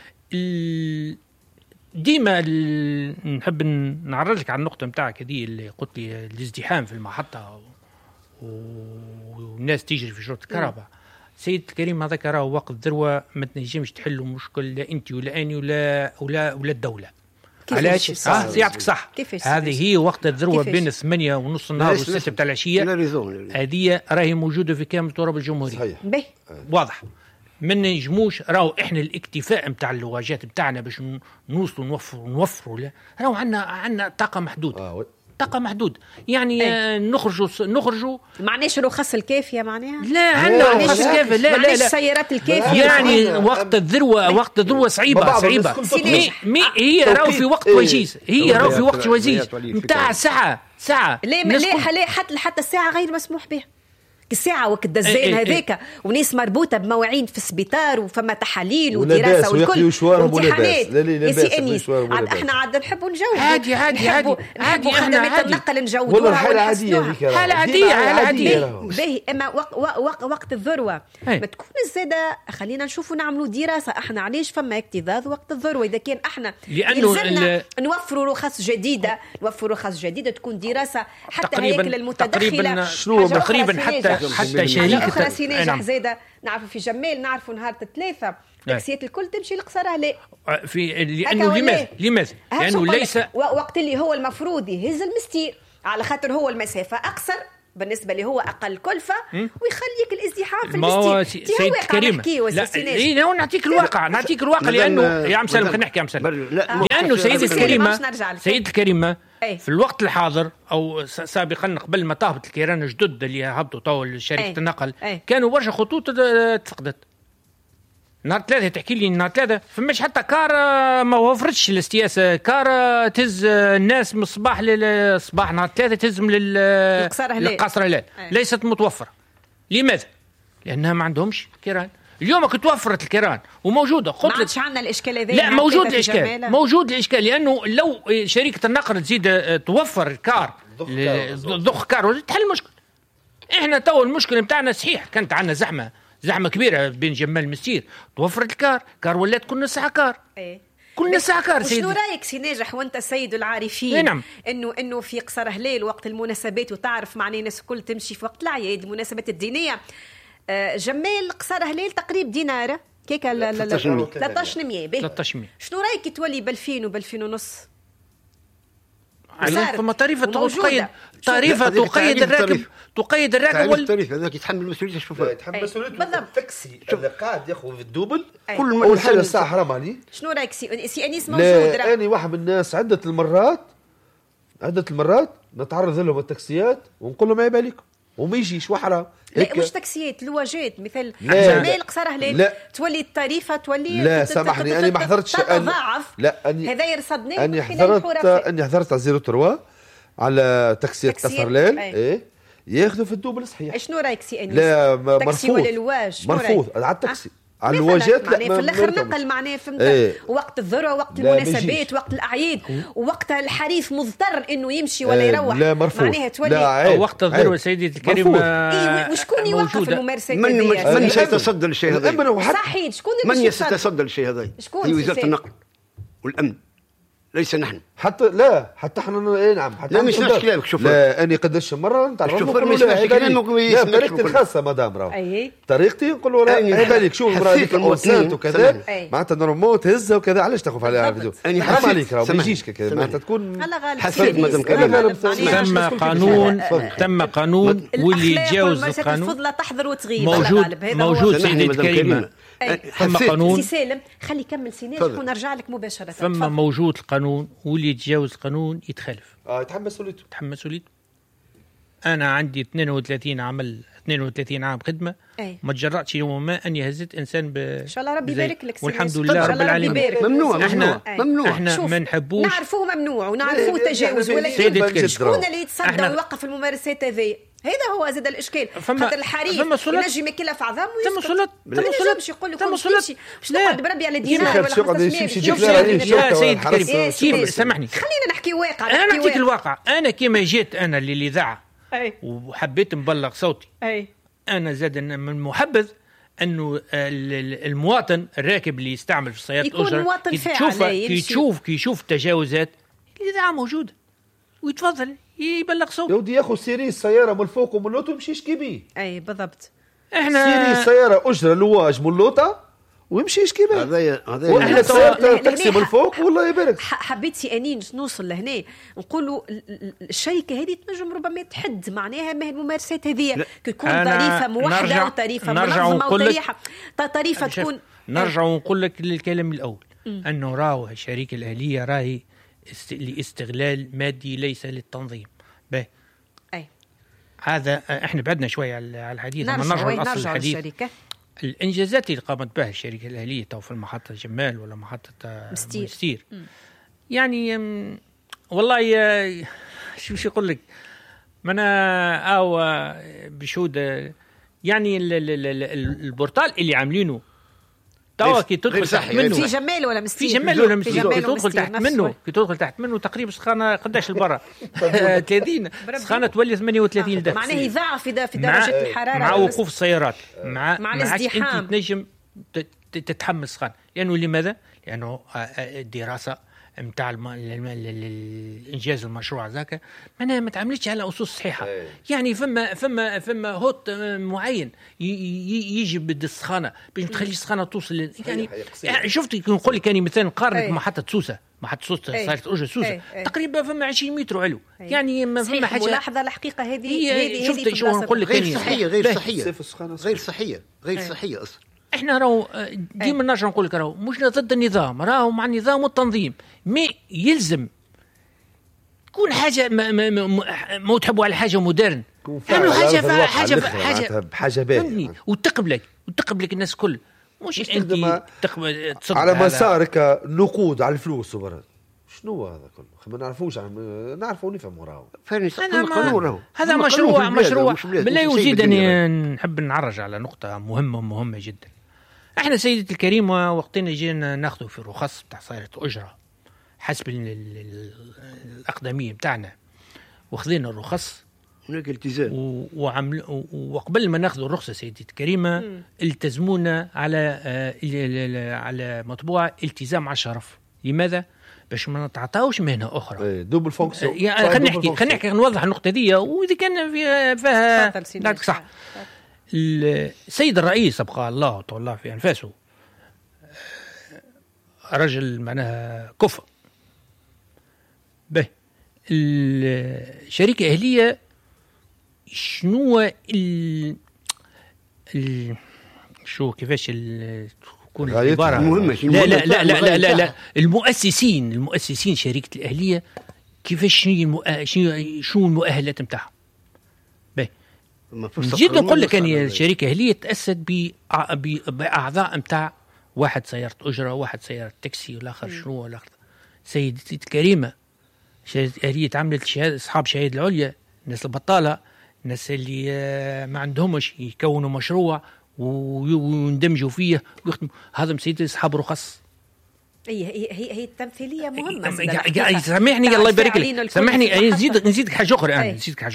ديما نحب نعرض لك على النقطة متاعك هذه اللي قلت لي الازدحام في المحطة والناس تجري في شرطة الكهرباء. سيد الكريم هذاك راه وقت ذروة ما تنجمش تحلوا مشكل لا انت ولا اني ولا الدولة. علاش؟ يعطيك صح. هذه هي وقت الذروة بين 8:30 النهار و6 بتاع العشية. هذه راهي موجودة في كامل تراب الجمهورية. واضح. ما نجموش راهو احنا الاكتفاء نتاع اللواجات نتاعنا باش نوصلوا نوفروا لا راهو عندنا طاقة محدودة. طاقة محدود يعني نخرجوا معناش رخص الكافية معناها لا عندنا رخص الكافية لا السيارات الكافية يعني وقت الذروة صعيبة مي هي راهو في وقت وجيز نتاع ساعة لا حتى الساعة غير مسموح بها الساعه وقت الدزان هذاك وناس مربوطه بمواعيد في السبيطار وفما تحاليل ودراسه والكل وامتحانات. يا سي انيس احنا عاد نحبوا نجاوبوا عادي نحبوا خدمات النقل نجودوها حالة عادية حالة عادية باهي. اما وقت الذروه ما تكون الزاده خلينا نشوفوا نعملوا دراسه احنا علاش فما اكتظاظ وقت الذروه. اذا كان احنا لانه نوفروا رخص جديده تكون دراسه حتى هياكل المتدخله تقريبا حتى شركه اخرى سيناجح زاده. نعرفوا في جمال نعرفوا نهار الثلاثه تاكسيات الكل تمشي لقصر هلال لانه لماذا لانه ليس وقت اللي هو المفروض يهز المستير على خاطر هو المسافه اقصر بالنسبه لي هو اقل كلفه ويخليك الازدحام في المستير. سيد كريمه لا نعطيك الواقع لانه يا عم سالم خلينا نحكي يا عم سالم لانه سيد الكريمه في الوقت الحاضر او سابقا قبل ما تهبط الكيران الجدد اللي هبطوا طول شركه النقل كانوا برشا خطوط تفقدت. نهار 3 تحكي لي نهار 3 فماش حتى كار ما وفرتش الاستياسه كار تهز الناس من الصباح للصباح نهار 3 تهزم للقصر هلال ليست متوفره. لماذا؟ لانها ما عندهمش كيران. اليوم كنت توفرت الكيران وموجوده قلت ما عادش عندنا الاشكال هذا. لا موجود الاشكال لانه لو شركه النقل تزيد توفر كار ضخ كار تحل المشكل. احنا تو المشكله نتاعنا صحيح كانت عندنا زحمه كبيره بين جمال المستير توفرت كار ولات كل ساعه كار كل ساعه كار. شنو رايك سي ناجح وانت السيد العارفين نعم. انه في قصر هلال وقت المناسبات وتعرف معني الناس الكل تمشي في وقت الأعياد المناسبات الدينيه جمال قصر هلال تقريب دينار كيكا 1300 شنو رايك تولي ب2000 وب2000 ونص؟ فما طريفه تقيد الراكب تقيد الراكب الطريف هذاك يتحمل مسؤوليته. شوف يتحمل مسؤوليته التاكسي اللي قاعد ياخذ في الدوبل كل حاجه الساعه حرام عليه. شنو رايك سي انيس موجود؟ انا واحد من الناس عده المرات نتعرض لهم التاكسيات ونقول لهم عيب عليكم وما يجيش وحرام. لا مش تاكسيات لواجات مثل جمال قصر هلال تولي الطريفه تولي لا سامحني انا ما حضرتش هذا يرصدني اني حضرت على 03 على تاكسيات قصر هلال ياخذوا في الدوبل صحيح. شنو رايك سي انيس؟ لا تاكسي ولا الواج مرفوض على التاكسي على الواجات لا في الاخر نقل معناه فهمت وقت الذروه وقت المناسبات وقت الاعياد ووقت الحريف مضطر انه يمشي ولا يروح لا مرفوض معناها تولي وقت الذروه سيدي الكريم وشكون يوقف الممارسات من سيتصدى للشيء هذا؟ صحيح شكون من يتصدى للشيء هذا؟ هي وزاره النقل والامن ليس نحن حتى احنا نعم حتى لا مش نفس كلامك. شوف لا اني قداش مره نتعرف الشوفير ما يسمعش كلامك لا طريقتي الخاصه مدام راهو طريقتي نقول له لا عيب عليك شوف مراتك الاوسانت وكذا معناتها نورمال تهزها وكذا علاش تخوف عليها الفيديو حرام عليك راهو ما يجيش كذا معناتها تكون حسيت مدام كلام تم قانون واللي يتجاوز القانون تفضل تحضر وتغيب موجود سيدي الكريم فما قانون. سي سالم خلي كمل سيناج ونرجع لك مباشره. فما موجود القانون واللي يتجاوز القانون يتخالف يتحمل مسؤوليته. انا عندي 32 عام خدمه ما تجرأتش يوم ما اني هزت انسان ان شاء الله ربي يبارك لك والحمد لله رب العالمين. ممنوع احنا ما نحبوش نعرفوه ممنوع ونعرفوه تجاوز ولكن شكون اللي يتصدى ويوقف الممارسات هذه؟ هذا هو زاد الاشكال. خاطر الحريف ينجم يكلف عظام ويسكت يقول لك باش نقعد بربي على دينار ولا 500. يا سيد كريم سامحني خلينا نحكي واقع. انا نعطيك الواقع. انا كيما جيت انا للاذاعه وحبيت نبلغ صوتي انا زاد من محبذ انه المواطن الراكب اللي يستعمل في السيارات الاجره كي يشوف تجاوزات الاذاعه موجوده ويتفضل يبلغ صوت. يودي ياخذ سيري السياره من الفوق ومن اللوطه ويمشي يشكي بيه. بالضبط. احنا سيري السياره اجره لواج من اللوطه ويمشي يشكي بيه. هذا واحنا تاكسي من الفوق والله يبارك. حبيت سي انين نوصل لهنا نقولوا الشركه هذه تنجم ربما تحد معناها ما الممارسات هذه تكون طريفه موحده وطريفه منظمه وطريحه طريفه تكون. نرجع ونقول لك للكلام الاول انه راهو الشركه الاهليه راهي لاستغلال مادي ليس للتنظيم. هذا احنا بعدنا شويه على الحديث. نرجع الحديث. الشركه الانجازات اللي قامت بها الشركه الاهليه تو في المحطه جمال ولا محطه مستير يعني والله شو يقول لك منا او بشهود يعني البورتال اللي عاملينه توا كي تدخل تحت منه في جمال ولا مستير؟ في جمال ولا مستير كي تدخل تحت منه تقريبا سخانه قداش البرا 30 سخانه تولي 38 درجه معناه يضاعف في درجه الحراره مع وقوف السيارات مع الازدحام انت تنجم تتحمل سخان. لانه لماذا؟ لانه الدراسه متاع الانجاز المشروع ذاك ما تعملتش على اسس صحيحه. يعني فما هوت معين يجي بالسخانه باش تخلي السخانه توصل يعني شفت نقول لك يعني مثلا نقارنك محطه سوسه صارت اوجه سوسه تقريبا فما 20 متر علو. يعني ما فما حاجه ملاحظه الحقيقه هذه شفت شو نقول لك غير صحيه اصلا. احنا راهو ديما نرجع نقول لك راهو مش ضد النظام، راهو مع النظام والتنظيم، مي يلزم تكون حاجه ما تحبوا على حاجه مودرن، تعملوا حاجه باهيه وتقبلك الناس كل مش انت على مسارك نقود على الفلوس وبرد. شنو هذا كله؟ ما نعرفوش، نعرفوا نفهموا راهو. هذا مشروع بالله يزيد. أني نحب نعرج على نقطة مهمة جدا. احنا سيدتي الكريمة وقتنا جينا ناخذوا في رخص بتاع سيارة أجرة حسب الأقدمية بتاعنا، وخذينا الرخص هناك التزام وقبل ما ناخذوا الرخصة سيدتي الكريمة التزمونا على مطبوعة التزام على الشرف. لماذا؟ باش ما نتعطاوش مهنه اخرى. دوبل فونكسيون. يعني خلينا نحكي نوضح النقطه دي، واذا كان فيها نعطيك صح. السيد الرئيس ابقى الله طول الله في انفاسه رجل معناها كفء به. الشركه اهليه شنو شو كيفاش تكون العباره مهمه؟ لا المؤسسين شركه الاهليه كيفاش شنو المؤهلات نتاعهم. جيت نقول لك اني الشركه الاهليه تاسست باعضاء نتاع واحد سياره اجره، واحد سياره تاكسي، والاخر شنو والاخر. سيدتي الكريمه الشركه الاهليه تعملت شهاده اصحاب شهاده العليا، الناس البطاله، الناس اللي ما عندهمش يكونوا مشروع ويندمجوا فيه ويخدموا، هذا مسيدي اصحاب رخص. هي التمثيليه مهمه. سامحني الله يبارك لك، سامحني نزيدك حاجه اخرى.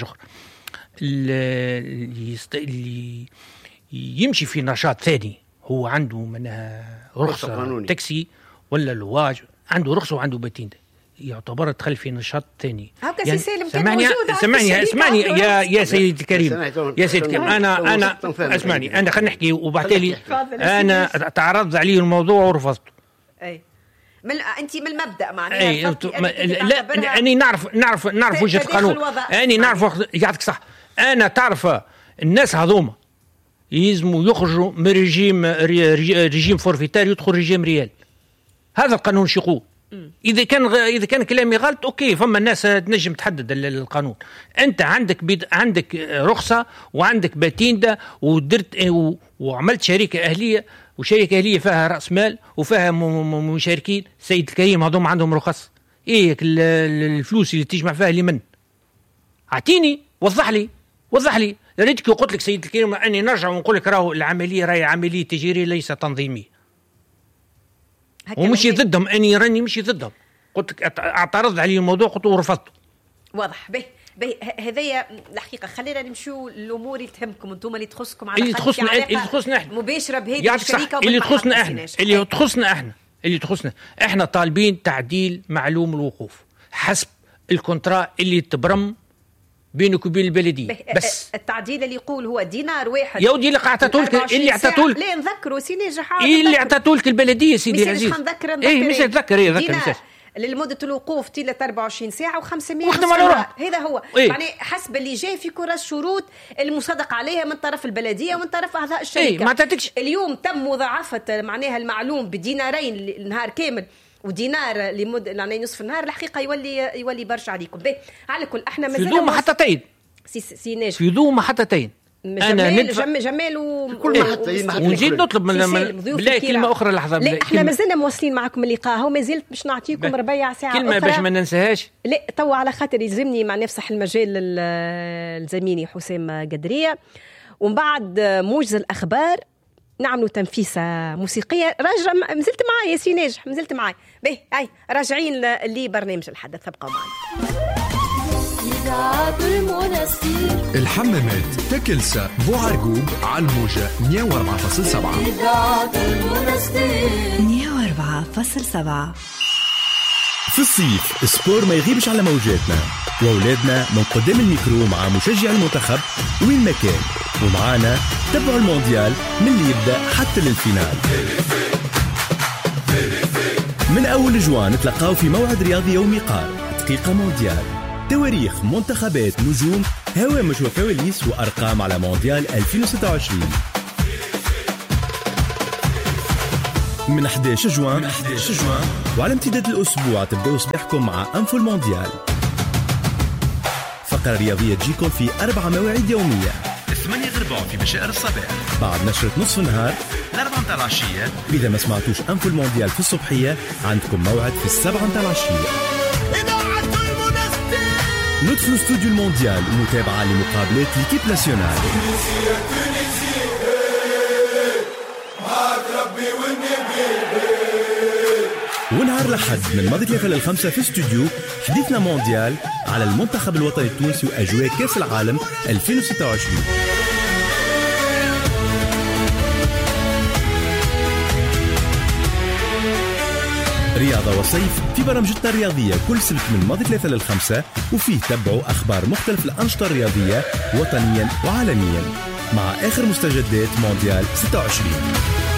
اللي يمشي في نشاط ثاني هو عنده منها رخصه تاكسي ولا لواج، عنده رخصه وعنده باتين، يعتبر دخل في نشاط ثاني. يعني اسمعني يا سيدي الكريم، انا اسمعني، انا خلينا نحكي وبعتلي انا تعرضت عليه الموضوع ورفضته. انت من المبدا معناها لا اني نعرف وجهه القانون، اني نعرف يعطيك صح. انا تعرف الناس هذوما يلزموا يخرجوا من رجيم فورفيتار يدخل رجيم ريال. هذا القانون شو يقول. اذا كان كلامي غلط اوكي، فما الناس تنجم تحدد القانون. انت عندك رخصه وعندك باتيندا ودرت وعملت شركه اهليه، وشركه اهليه فيها راس مال وفيها مشاركين. سيد الكريم هذوما عندهم رخص. ايه الفلوس اللي تجمع فيها لمن؟ اعطيني وضح لي. يا ريتك قلت لك سيد الكريم اني نرجع ونقول لك راهو العمليه راهي عمليه تجاريه ليس تنظيميه، ومشي ضدهم. اني راني مشي ضدهم، قلت لك اعترض عليه الموضوع قلت ورفضته. واضح به هذايا الحقيقه. خلينا نمشيو الامور اللي تهمكم انتم، اللي تخصكم على اللي تخصنا احنا مباشره بهذه الشركه اللي تخصنا احنا طالبين تعديل معلوم الوقوف حسب الكونترا اللي تبرم بينك وبين البلديه. بس التعديل اللي يقول هو دينار واحد يا ودي اللي اعطاتولك لا نذكروا سي ناجح اللي اعطاتولك البلديه سيدي العزيز. مش نذكر للمدة الوقوف تيلة 24 ساعة و500 هذا هو. يعني حسب اللي جاي في كرة الشروط المصدق عليها من طرف البلدية ومن طرف أعضاء الشركة. ما اليوم تم مضاعفة معناها المعلوم بدينارين النهار كامل ودينار يعني نصف النهار. الحقيقة يولي برشا عليكم. على كل احنا في ذو محطتين سي ناجح في ذو محطتين جمال كل ما حتى ونزيد نطلب من بالله كلمه اخرى لحظه. لا احنا مازلنا مواصلين معكم اللقاء، هو مازلت باش نعطيكم ربيع ساعه كلمه باش ما ننساهاش. لا توا على خاطر يلزمني مع نفسح المجال لزميلي حسام قدريه، ومن بعد موجز الاخبار نعملوا تنفيسه موسيقيه. راجع مازلت معايا يا سي ناجح، مازلت معايا باهي. هاي راجعين لبرنامج الحدث، ابقوا معنا. الحمامات تكلسة بوعرقوب على الموجة 104.7. 104.7. في الصيف سبور ما يغيبش على موجاتنا، وأولادنا من قدام الميكرو مع مشجع المنتخب وين ما كان، ومعانا تبعوا المونديال من اللي يبدأ حتى للفينال. من أول جوان نتلقاو في موعد رياضي يومي قار دقيقة مونديال، تواريخ، منتخبات، نجوم، هوامش وكواليس وأرقام على مونديال 2026 من 11 جوان وعلى امتداد الأسبوع تبدأوا صباحكم مع أنفو المونديال، فقرة رياضية تجيكم في 4 مواعيد يومية: 8 غرباء في بشائر الصباح، بعد نشرة نصف النهار، 4 متاع العشية. إذا ما سمعتوش أنفو المونديال في الصبحية عندكم موعد في 7 متاع العشية. ندخل استوديو المونديال ومتابعة لمقابلات ليكيب ناسيونال. ونهار الأحد من ماضي 3 ل5 في استوديو حديثنا مونديال على المنتخب الوطني التونسي وأجواء كأس العالم 2026. رياضة وصيف في برامجتنا الرياضية كل سبت من ماضي 3 ل5، وفيه تبعوا أخبار مختلف الأنشطة الرياضية وطنيا وعالميا مع آخر مستجدات مونديال 26.